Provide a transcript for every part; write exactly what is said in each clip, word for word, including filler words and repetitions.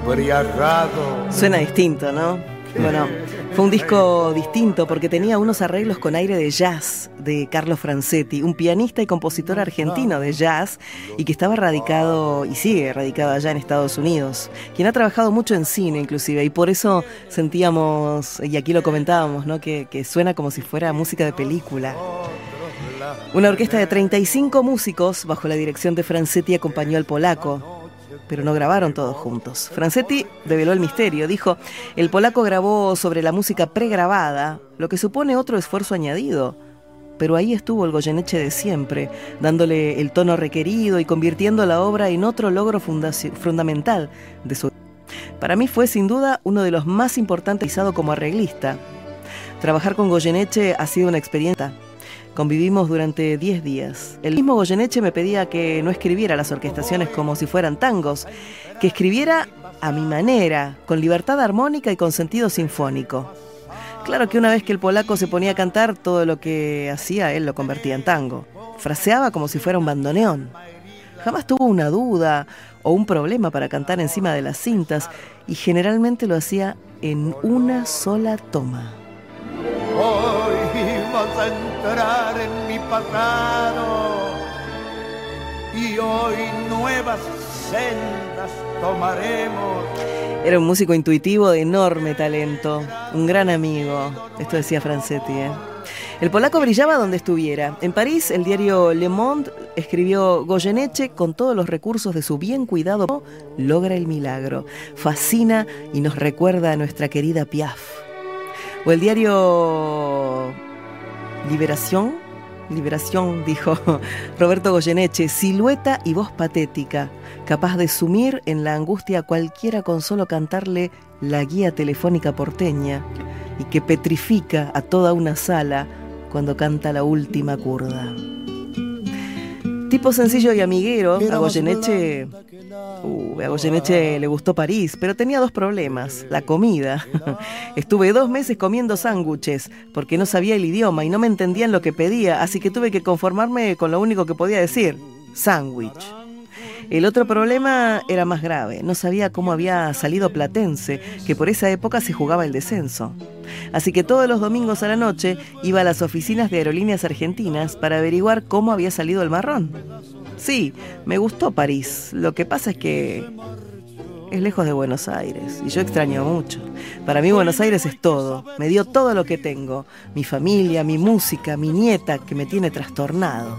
embriagado. Suena distinto, ¿no? Bueno, fue un disco distinto porque tenía unos arreglos con aire de jazz de Carlos Francetti, un pianista y compositor argentino de jazz y que estaba radicado y sigue radicado allá en Estados Unidos, quien ha trabajado mucho en cine inclusive, y por eso sentíamos, y aquí lo comentábamos, ¿no? que, que suena como si fuera música de película. Una orquesta de treinta y cinco músicos bajo la dirección de Francetti acompañó al polaco, pero no grabaron todos juntos. Francetti develó el misterio, dijo: el polaco grabó sobre la música pregrabada, lo que supone otro esfuerzo añadido. Pero ahí estuvo el Goyeneche de siempre, dándole el tono requerido y convirtiendo la obra en otro logro fundaci- fundamental de su... Para mí fue sin duda uno de los más importantes como arreglista. Trabajar con Goyeneche ha sido una experiencia. Convivimos durante diez días. El mismo Goyeneche me pedía que no escribiera las orquestaciones como si fueran tangos, que escribiera a mi manera, con libertad armónica y con sentido sinfónico. Claro que una vez que el polaco se ponía a cantar, todo lo que hacía él lo convertía en tango. Fraseaba como si fuera un bandoneón. Jamás tuvo una duda o un problema para cantar encima de las cintas y generalmente lo hacía en una sola toma. Hoy vas a entrar en mi pasado y hoy nuevas sendas tomaremos. Era un músico intuitivo de enorme talento, un gran amigo. Esto decía Francetti, ¿eh? El polaco brillaba donde estuviera. En París, el diario Le Monde escribió: Goyeneche, con todos los recursos de su bien cuidado, logra el milagro. Fascina y nos recuerda a nuestra querida Piaf. O el diario Liberación, Liberación dijo Roberto Goyeneche: silueta y voz patética, capaz de sumir en la angustia a cualquiera con solo cantarle la guía telefónica porteña, y que petrifica a toda una sala cuando canta la última curda. Tipo sencillo y amiguero, a Goyeneche, uh, a Goyeneche le gustó París, pero tenía dos problemas: la comida. Estuve dos meses comiendo sándwiches porque no sabía el idioma y no me entendían lo que pedía, así que tuve que conformarme con lo único que podía decir: sándwich. El otro problema era más grave: no sabía cómo había salido Platense, que por esa época se jugaba el descenso. Así que todos los domingos a la noche iba a las oficinas de Aerolíneas Argentinas para averiguar cómo había salido el marrón. Sí, me gustó París, lo que pasa es que es lejos de Buenos Aires y yo extraño mucho. Para mí Buenos Aires es todo, me dio todo lo que tengo: mi familia, mi música, mi nieta que me tiene trastornado.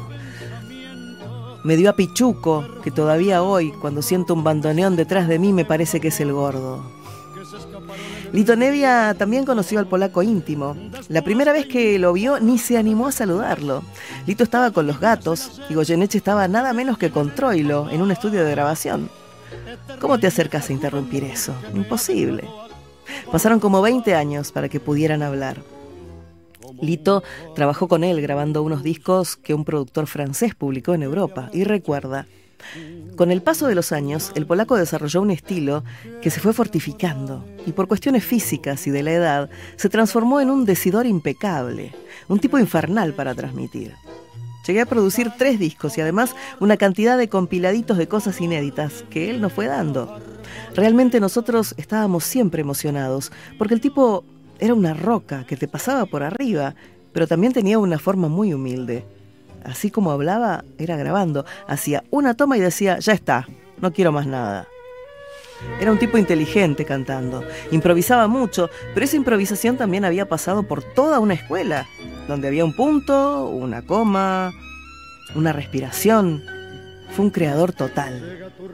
Me dio a Pichuco, que todavía hoy, cuando siento un bandoneón detrás de mí, me parece que es el gordo. Lito Nebbia también conoció al polaco íntimo. La primera vez que lo vio ni se animó a saludarlo. Lito estaba con los gatos y Goyeneche estaba nada menos que con Troilo en un estudio de grabación. ¿Cómo te acercas a interrumpir eso? Imposible. Pasaron como veinte años para que pudieran hablar. Lito trabajó con él grabando unos discos que un productor francés publicó en Europa y recuerda: con el paso de los años, el polaco desarrolló un estilo que se fue fortificando y por cuestiones físicas y de la edad se transformó en un decidor impecable, un tipo infernal para transmitir. Llegué a producir tres discos y además una cantidad de compiladitos de cosas inéditas que él nos fue dando. Realmente nosotros estábamos siempre emocionados porque el tipo era una roca que te pasaba por arriba, pero también tenía una forma muy humilde. Así como hablaba, era grabando. Hacía una toma y decía: ya está, no quiero más nada. Era un tipo inteligente cantando. Improvisaba mucho, pero esa improvisación también había pasado por toda una escuela, donde había un punto, una coma, una respiración. Fue un creador total.